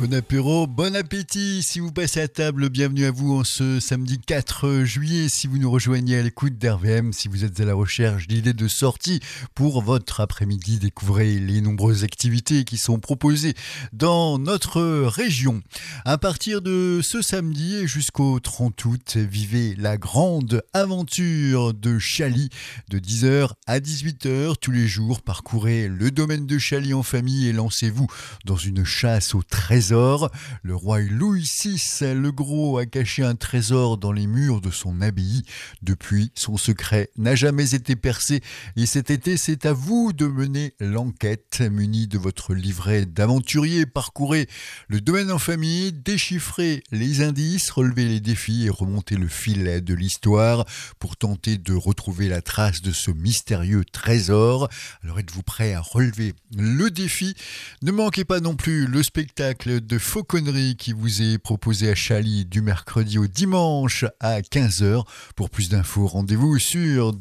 Bon apéro, bon appétit. Si vous passez à table, bienvenue à vous en ce samedi 4 juillet. Si vous nous rejoignez à l'écoute d'RVM, si vous êtes à la recherche d'idées de sortie pour votre après-midi, découvrez les nombreuses activités qui sont proposées dans notre région. À partir de ce samedi et jusqu'au 30 août, vivez la grande aventure de Chaly de 10h à 18h tous les jours. Parcourez le domaine de Chaly en famille et lancez-vous dans une chasse au trésor. Le roi Louis VI le Gros a caché un trésor dans les murs de son abbaye. Depuis, son secret n'a jamais été percé et cet été, c'est à vous de mener l'enquête. Muni de votre livret d'aventurier, parcourez le domaine en famille, déchiffrez les indices, relevez les défis et remontez le fil de l'histoire pour tenter de retrouver la trace de ce mystérieux trésor. Alors êtes-vous prêt à relever le défi? Ne manquez pas non plus le spectacle de fauconnerie qui vous est proposé à Chaly du mercredi au dimanche à 15h. Pour plus d'infos, rendez-vous sur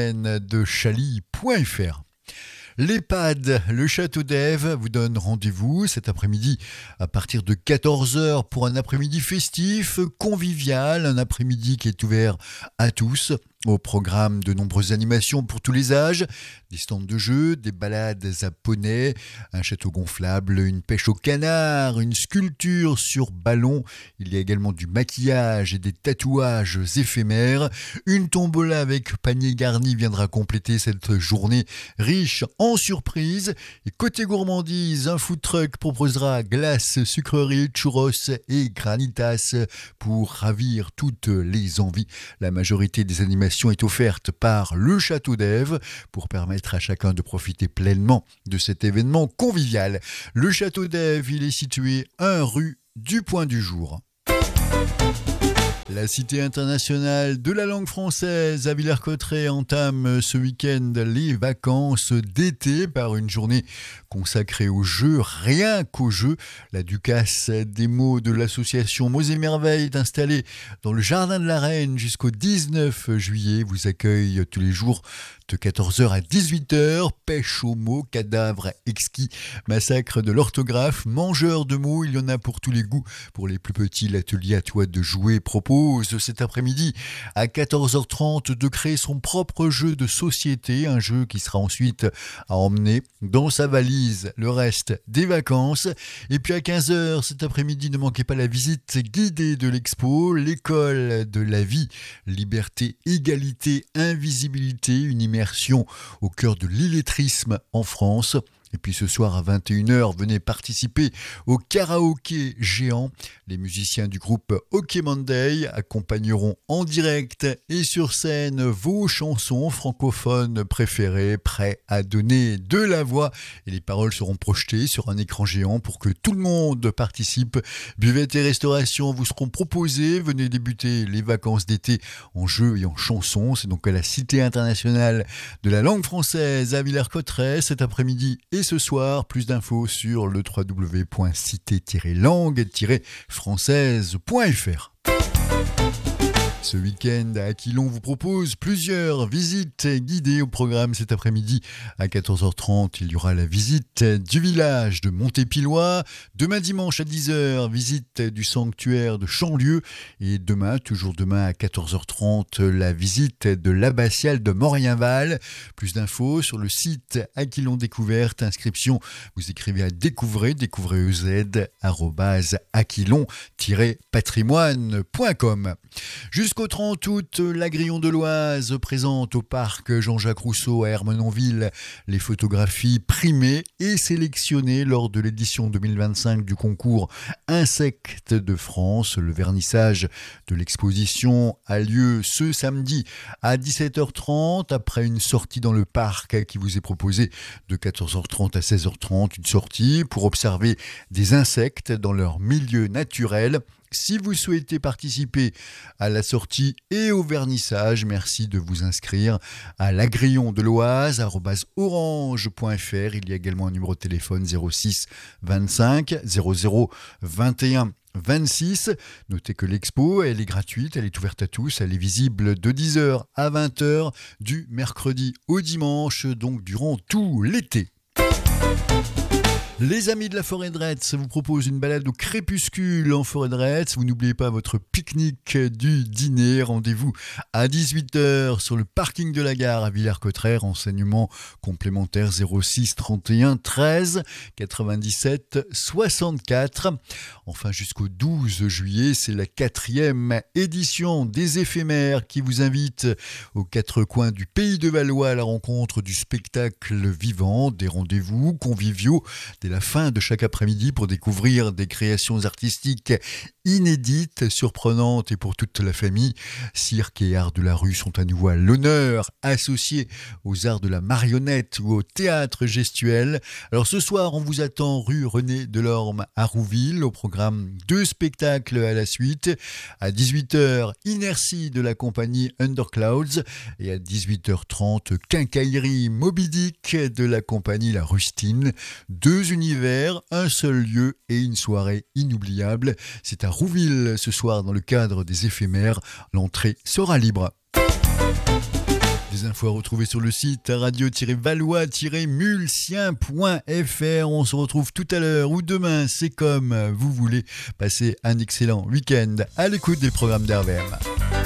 domaine-de-chaly.fr. L'EHPAD, le Château d'Ève, vous donne rendez-vous cet après-midi à partir de 14h pour un après-midi festif, convivial, un après-midi qui est ouvert à tous. Au programme, de nombreuses animations pour tous les âges, des stands de jeux, des balades à poney, un château gonflable, une pêche au canard, une sculpture sur ballon. Il y a également du maquillage et des tatouages éphémères. Une tombola avec panier garni viendra compléter cette journée riche en surprises. Et côté gourmandise, un food truck proposera glace, sucreries, churros et granitas pour ravir toutes les envies. La majorité des animations est offerte par le Château d'Ève pour permettre à chacun de profiter pleinement de cet événement convivial. Le Château d'Ève, il est situé 1 rue du Point du Jour. La Cité internationale de la langue française à Villers-Cotterêts entame ce week-end les vacances d'été par une journée consacrée aux jeux, rien qu'aux jeux. La Ducasse des mots de l'association Mots et Merveilles est installée dans le Jardin de la Reine jusqu'au 19 juillet. Vous accueille tous les jours de 14h à 18h, pêche aux mots, cadavres exquis, massacre de l'orthographe, mangeurs de mots, il y en a pour tous les goûts. Pour les plus petits, l'atelier à toi de jouer propose cet après-midi à 14h30 de créer son propre jeu de société, un jeu qui sera ensuite à emmener dans sa valise le reste des vacances. Et puis à 15h cet après-midi, ne manquez pas la visite guidée de l'expo, l'école de la vie, liberté, égalité, invisibilité, une immersion au cœur de l'illettrisme en France. Et puis ce soir à 21h, venez participer au karaoké géant. Les musiciens du groupe OK Monday accompagneront en direct et sur scène vos chansons francophones préférées, prêts à donner de la voix. Et les paroles seront projetées sur un écran géant pour que tout le monde participe. Buvette et restauration vous seront proposées. Venez débuter les vacances d'été en jeux et en chansons. C'est donc à la Cité internationale de la langue française à Villers-Cotterêts cet après-midi et ce soir. Plus d'infos sur le www.cité-langue-française.fr. Ce week-end, à Aquilon vous propose plusieurs visites guidées au programme cet après-midi. À 14h30, il y aura la visite du village de Montépillois. Demain dimanche à 10h, visite du sanctuaire de Chanlieu. Et demain, toujours demain à 14h30, la visite de l'abbatiale de Morienval. Plus d'infos sur le site Aquilon Découverte. Inscription, vous écrivez à découvrez-aquilon-patrimoine.com. Jusqu'au 30 août, l'Agrillon de l'Oise présente au parc Jean-Jacques Rousseau à Ermenonville les photographies primées et sélectionnées lors de l'édition 2025 du concours Insectes de France. Le vernissage de l'exposition a lieu ce samedi à 17h30 après une sortie dans le parc qui vous est proposée de 14h30 à 16h30. Une sortie pour observer des insectes dans leur milieu naturel. Si vous souhaitez participer à la sortie et au vernissage, merci de vous inscrire à l'Agrillon de l'Oise @orange.fr. Il y a également un numéro de téléphone 06 25 00 21 26. Notez que l'expo, elle est gratuite, elle est ouverte à tous, elle est visible de 10h à 20h du mercredi au dimanche, donc durant tout l'été. Les amis de la forêt de Retz vous proposent une balade au crépuscule en forêt de Retz. Vous n'oubliez pas votre pique-nique du dîner. Rendez-vous à 18h sur le parking de la gare à Villers-Cotterêts. Renseignements complémentaires 06 31 13 97 64. Enfin, jusqu'au 12 juillet, c'est la 4e édition des éphémères qui vous invite aux 4 coins du pays de Valois à la rencontre du spectacle vivant. Des rendez-vous conviviaux dès la fin de chaque après-midi pour découvrir des créations artistiques inédites, surprenantes et pour toute la famille. Cirque et arts de la rue sont à nouveau à l'honneur, associés aux arts de la marionnette ou au théâtre gestuel. Alors ce soir, on vous attend rue René Delorme à Rouville. Au programme 2 spectacles à la suite. À 18h, Inertie de la compagnie Underclouds et à 18h30, Quincaillerie Moby Dick de la compagnie La Rustine. 2 univers, un seul lieu et une soirée inoubliable. C'est à Rouville ce soir dans le cadre des éphémères. L'entrée sera libre. Des infos à retrouver sur le site radio-valois-mulsien.fr. On se retrouve tout à l'heure ou demain, c'est comme vous voulez. Passez un excellent week-end à l'écoute des programmes d'RVM.